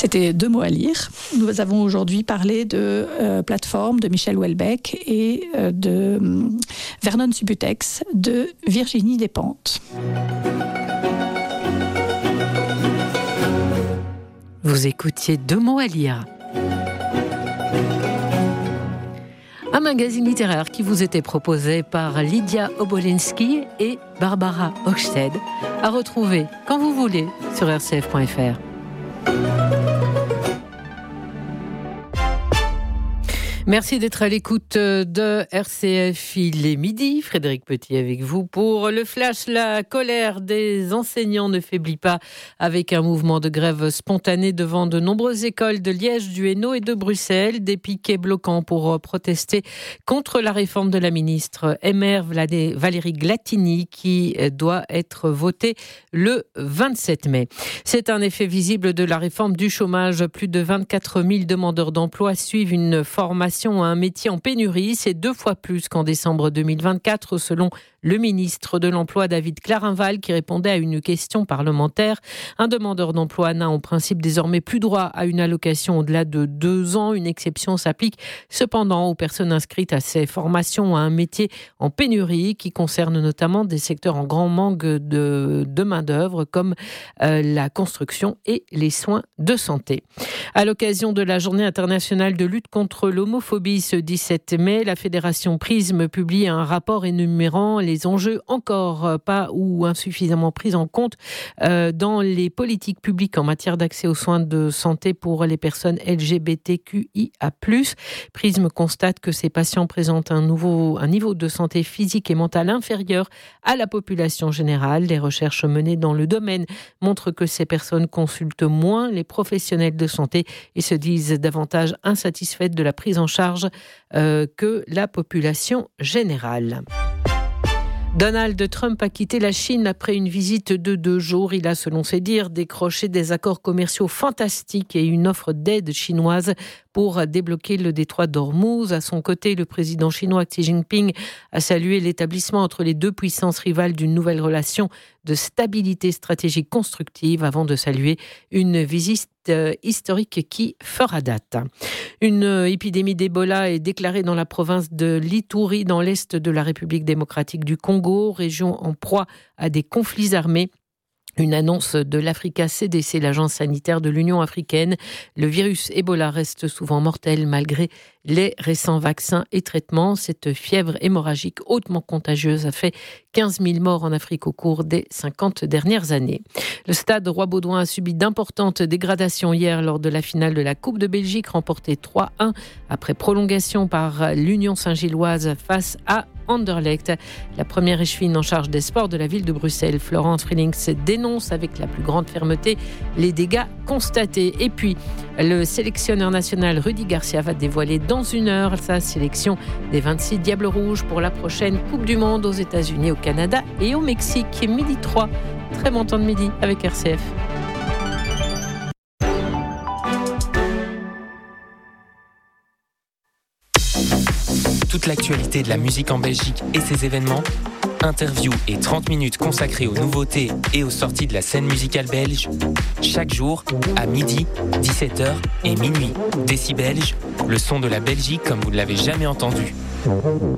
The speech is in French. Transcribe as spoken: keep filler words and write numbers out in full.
C'était deux mots à lire. Nous avons aujourd'hui parlé de euh, Plateforme de Michel Houellebecq et euh, de euh, Vernon Subutex de Virginie Despentes. Vous écoutiez Deux mots à lire. Un magazine littéraire qui vous était proposé par Lydia Obolenski et Barbara Hochstedt, à retrouver quand vous voulez sur r c f point f r. Merci d'être à l'écoute de R C F. Il est midi. Frédéric Petit avec vous pour le flash. La colère des enseignants ne faiblit pas avec un mouvement de grève spontané devant de nombreuses écoles de Liège, du Hainaut et de Bruxelles. Des piquets bloquants pour protester contre la réforme de la ministre M R Valérie Glatini qui doit être votée le vingt-sept mai. C'est un effet visible de la réforme du chômage. Plus de vingt-quatre mille demandeurs d'emploi suivent une formation à un métier en pénurie. C'est deux fois plus qu'en décembre deux mille vingt-quatre, selon le ministre de l'Emploi David Clarinval, qui répondait à une question parlementaire. Un demandeur d'emploi n'a en principe désormais plus droit à une allocation au-delà de deux ans. Une exception s'applique cependant aux personnes inscrites à ces formations à un métier en pénurie, qui concerne notamment des secteurs en grand manque de, de main-d'œuvre, comme euh, la construction et les soins de santé. À l'occasion de la Journée internationale de lutte contre l'homophobie ce dix-sept mai, la Fédération Prisme publie un rapport énumérant les enjeux encore pas ou insuffisamment pris en compte euh, dans les politiques publiques en matière d'accès aux soins de santé pour les personnes L G B T Q I A plus. Prisme constate que ces patients présentent un, nouveau, un niveau de santé physique et mentale inférieur à la population générale. Les recherches menées dans le domaine montrent que ces personnes consultent moins les professionnels de santé et se disent davantage insatisfaites de la prise en charge euh, que la population générale. Donald Trump a quitté la Chine après une visite de deux jours. Il a, selon ses dires, décroché des accords commerciaux fantastiques et une offre d'aide chinoise pour débloquer le détroit d'Ormuz. À son côté, le président chinois Xi Jinping a salué l'établissement entre les deux puissances rivales d'une nouvelle relation de stabilité stratégique constructive avant de saluer une visite historique qui fera date. Une épidémie d'Ebola est déclarée dans la province de l'Ituri, dans l'est de la République démocratique du Congo, région en proie à des conflits armés. Une annonce de l'Africa C D C, l'agence sanitaire de l'Union africaine. Le virus Ebola reste souvent mortel malgré les récents vaccins et traitements. Cette fièvre hémorragique hautement contagieuse a fait quinze mille morts en Afrique au cours des cinquante dernières années. Le stade Roi-Baudouin a subi d'importantes dégradations hier lors de la finale de la Coupe de Belgique, remportée trois un après prolongation par l'Union Saint-Gilloise face à Anderlecht. La première échevine en charge des sports de la ville de Bruxelles, Florence Frelings, dénonce avec la plus grande fermeté les dégâts constatés. Et puis, le sélectionneur national Rudy Garcia va dévoiler dans une heure sa sélection des vingt-six Diables Rouges pour la prochaine Coupe du Monde aux États-Unis, au Canada et au Mexique. Midi trois, très bon temps de midi avec R C F. Toute l'actualité de la musique en Belgique et ses événements, interviews et trente minutes consacrées aux nouveautés et aux sorties de la scène musicale belge, chaque jour à midi, dix-sept heures et minuit. Décibelge, le son de la Belgique comme vous ne l'avez jamais entendu.